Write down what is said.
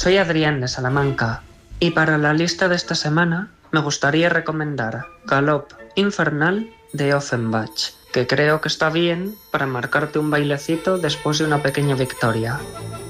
soy Adrián de Salamanca y para la lista de esta semana me gustaría recomendar Galop Infernal de Offenbach, que creo que está bien para marcarte un bailecito después de una pequeña victoria.